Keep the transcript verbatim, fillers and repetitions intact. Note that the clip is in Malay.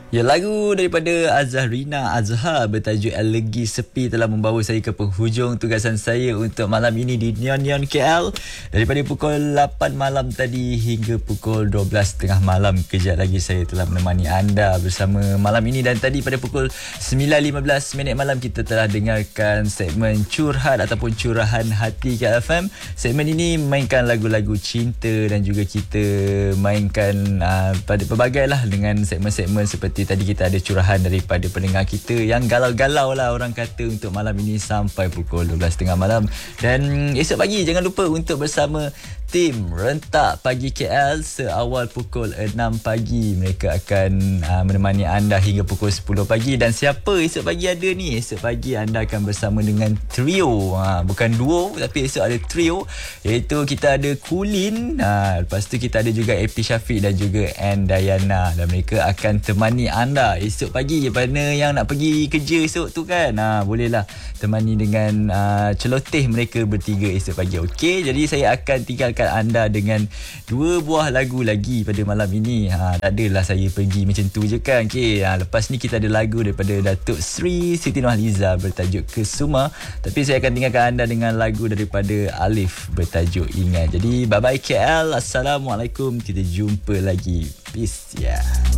Ya, lagu daripada Azharina Azhar bertajuk Alergi Sepi telah membawa saya ke penghujung tugasan saya untuk malam ini di Neon Neon K L. Daripada pukul lapan malam tadi hingga pukul dua belas tiga puluh malam, kejap lagi saya telah menemani anda bersama malam ini. Dan tadi pada pukul sembilan lima belas minit malam kita telah dengarkan segmen Curhat ataupun Curahan Hati K L F M. Segmen ini mainkan lagu-lagu cinta dan juga kita mainkan uh, pada pelbagai lah dengan segmen-segmen seperti tadi kita ada curahan daripada pendengar kita yang galau-galau lah orang kata untuk malam ini sampai pukul dua belas tiga puluh malam. Dan esok pagi jangan lupa untuk bersama tim Rentak Pagi K L seawal pukul enam pagi. Mereka akan uh, menemani anda hingga pukul sepuluh pagi. Dan siapa esok pagi ada ni? Esok pagi anda akan bersama dengan trio, ha, bukan duo tapi esok ada trio, iaitu kita ada Kulin, ha, lepas tu kita ada juga A P Syafiq dan juga Ann Dayana, dan mereka akan temani anda esok pagi. Mana yang nak pergi kerja esok tu kan, ha, bolehlah temani dengan uh, celoteh mereka bertiga esok pagi. Okey, jadi saya akan tinggalkan anda dengan dua buah lagu lagi pada malam ini. Ha, tak adalah saya pergi macam tu je kan. Okey, ha, lepas ni kita ada lagu daripada Datuk Sri Siti Nurhaliza bertajuk Kesuma. Tapi saya akan tinggalkan anda dengan lagu daripada Alif bertajuk Ingat. Jadi bye bye K L. Assalamualaikum. Kita jumpa lagi. Peace ya. Yeah.